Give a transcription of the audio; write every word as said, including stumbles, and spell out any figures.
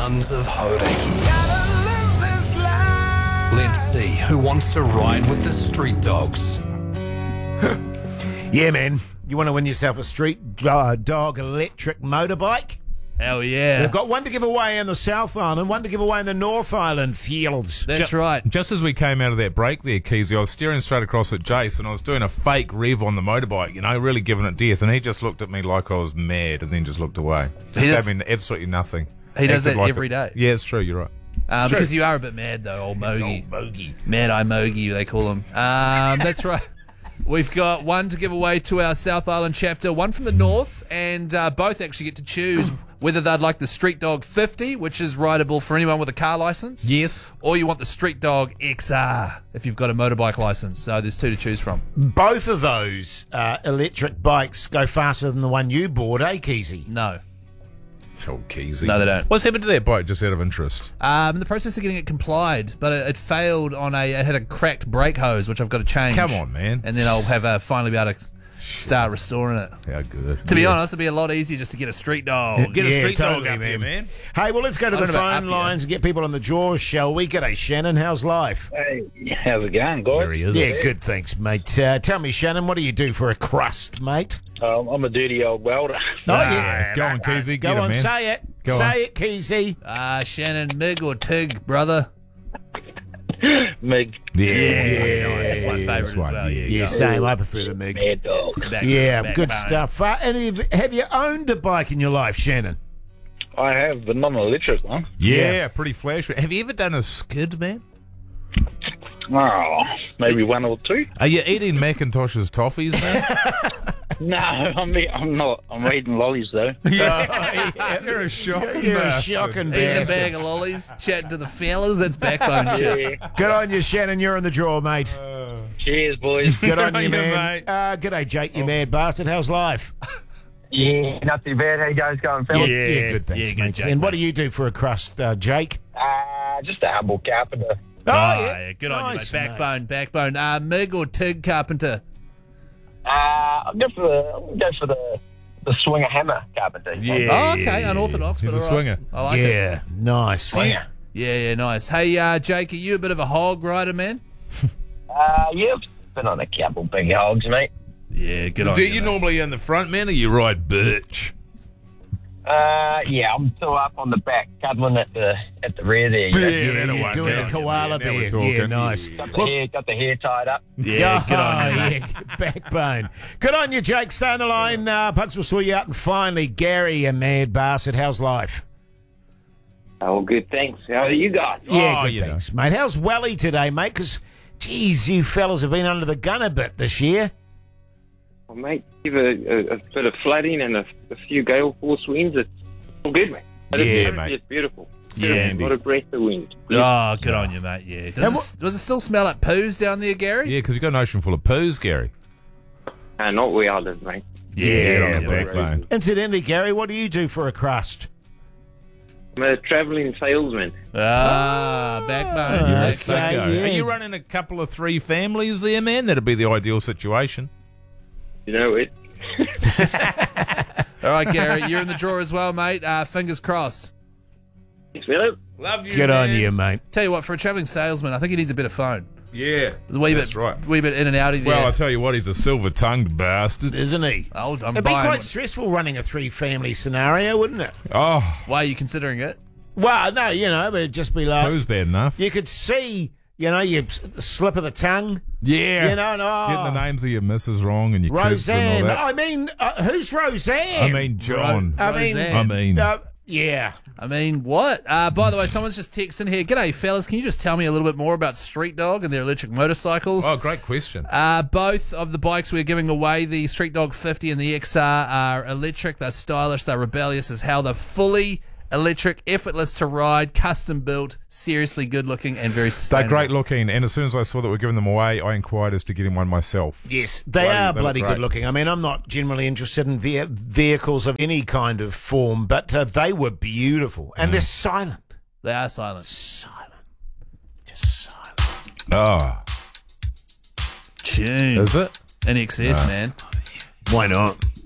sons of Hodaki. Let's see who wants to ride with the street dogs. Yeah, man. You want to win yourself a street uh, dog electric motorbike? Hell yeah. We've got one to give away in the South Island, one to give away in the North Island fields. That's Ju- right. Just as we came out of that break there, Keezy, I was staring straight across at Jace and I was doing a fake rev on the motorbike, you know, really giving it death, and he just looked at me like I was mad and then just looked away. Just He gave does- me absolutely nothing. He does Acted that like every it- day. Yeah, it's true, you're right. Uh, because you are a bit mad, though, old Mogi. Old Mogi. Mad Eye Mogi, they call him. Um, that's right. We've got one to give away to our South Island chapter, one from the North, and uh, both actually get to choose whether they'd like the Street Dog fifty, which is rideable for anyone with a car license. Yes. Or you want the Street Dog X R if you've got a motorbike license. So there's two to choose from. Both of those uh, electric bikes go faster than the one you bought, eh, Keezy? No. Oh, Keezy. No, they don't. What's happened to that bike, just out of interest? Um, in the process of getting it complied, but it, it failed on a, it had a cracked brake hose, which I've got to change. Come on, man. And then I'll have a, finally be able to start restoring it. How good. To be honest, it'd be a lot easier just to get a street dog. Get a Yeah, street totally, dog up man. there, man. Hey, well, let's go to I the don't know about phone up lines and get people on the jaws, shall we? G'day, Shannon. How's life? Hey, how's it going, guys? There he is. Yeah, good, thanks, mate. Uh, tell me, Shannon, what do you do for a crust, mate? Um, I'm a dirty old welder. Oh, Ah, yeah. go on, Keezy. Go Get him, on, man. say it. Go say on. it, Keezy. Ah, Shannon, Mig or Tig, brother? Mig, Yeah, Yeah, nice. That's my yeah, favourite that's as right, well. Yeah, Yeah, same. I prefer the Mig. mad dog. Back- Yeah, back good bone. stuff. Uh, and have, have you owned a bike in your life, Shannon? I have, but not an electric one. Yeah, Yeah. pretty flash. Have you ever done a skid, man? Oh, maybe one or two. Are you eating Macintosh's toffees, man? No, I'm, I'm not. I'm eating lollies, though. You're a shocking You're a bastard. shocking Eating a bastard. bag of lollies, chatting to the fellas, that's backbone shit. Yeah. Good on you, Shannon. You're in the draw, mate. Cheers, boys. Good on on you, you, man. mate. Uh, g'day, Jake, you mad bastard. How's life? Yeah, not too bad. How you guys going, fellas? Yeah, yeah, good, thanks, yeah, good, mate. Jake, and what mate. do you do for a crust, uh, Jake? Uh, just a humble carpenter. Oh, Oh, yeah, good on Nice, you, mate. mate. Backbone, backbone. Uh, Mig or Tig, carpenter? Uh, I'll go for the, I'll go for the, the swinger hammer carpenter. Yeah. Oh, okay, unorthodox, He's but a all right. swinger. I like it. Yeah, nice. Swinger. Yeah, yeah, nice. Hey, uh, Jake, are you a bit of a hog rider, man? Uh, yeah, been on a couple big hogs, mate. Yeah, good on Do you, you mate. normally in the front, man, or you ride birch? Uh, yeah, I'm still up on the back, cuddling at the at the rear there. You know? Yeah, that'll you're work. doing Good a on you, koala man. Now we're bear. talking. Yeah, nice. Got the hair, got the hair tied up. Yeah, good on you, Oh, mate. yeah, backbone. Good on you, Jake. Stay on the line. Uh, Pugs will sort you out. And finally, Gary, a mad bastard. How's life? Oh, good, thanks. How are you guys? Yeah, Oh, good, you know. thanks, mate. How's Welly today, mate? Because, geez, you fellas have been under the gun a bit this year. Well, mate, give a, a, a bit of flooding and a, a few gale force winds. It's all good, mate. But it's, Yeah, honestly, mate. it's beautiful. Yeah, Beautiful. Andy. Not a breath of wind. Oh, good on you, mate. Yeah. Does, it, does it still smell like poos down there, Gary? Yeah, because you've got an ocean full of poos, Gary. Uh, not where I live, mate. Yeah, Yeah, on the backbone. Incidentally, Gary, what do you do for a crust? I'm a travelling salesman. Ah, backbone. Oh, Yeah, Yes, okay, they go. yeah. Are you running a couple of three families there, man? That'd be the ideal situation. You know it. All right, Gary, you're in the draw as well, mate. Uh, fingers crossed. Thanks, Philip. Love you, Good on you, mate. Tell you what, for a travelling salesman, I think he needs a bit of phone. Yeah, A wee that's bit, right. wee bit in and out of there. Well, I tell you what, he's a silver-tongued bastard. Isn't he? Oh, I'm It'd be buying quite one. stressful running a three-family scenario, wouldn't it? Oh, Why are you considering it? Well, no, you know, but it'd just be like... two's bad enough. You could see, you know, you the slip of the tongue. Yeah. You know, and, oh, Getting the names of your missus wrong and your kids Roseanne. and all that. I mean, uh, who's Roseanne? I mean, John. I mean, Roseanne. I mean, uh, yeah. I mean, what? Uh, by the way, someone's just texting here. G'day, fellas. Can you just tell me a little bit more about Street Dog and their electric motorcycles? oh, great question. Uh, both of the bikes we're giving away, the Street Dog fifty and the X R, are electric. They're stylish. They're rebellious as hell. They're fully electric, effortless to ride, custom built, seriously good looking, and very They're sustainable. great looking, and as soon as I saw that we're giving them away, I inquired as to getting one myself. Yes, they Bloody- are they look bloody great. good looking. I mean, I'm not generally interested in ve- vehicles of any kind of form, but uh, they were beautiful. And they're silent. They are silent. Silent. Just silent. Oh, Tune. is it? In excess, man. Why not?